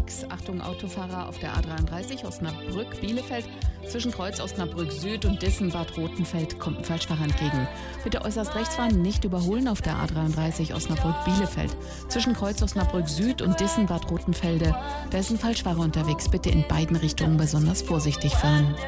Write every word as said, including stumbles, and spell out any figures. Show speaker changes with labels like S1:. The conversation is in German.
S1: unterwegs. Achtung, Autofahrer auf der A dreiunddreißig Osnabrück-Bielefeld. Zwischen Kreuz Osnabrück Süd und Dissen-Bad Rotenfeld kommt ein Falschfahrer entgegen. Bitte äußerst rechts fahren, nicht überholen auf der A dreiunddreißig Osnabrück-Bielefeld. Zwischen Kreuz Osnabrück Süd und Dissen-Bad Rotenfelde. Da ist ein Falschfahrer unterwegs. Bitte in beiden Richtungen besonders vorsichtig fahren.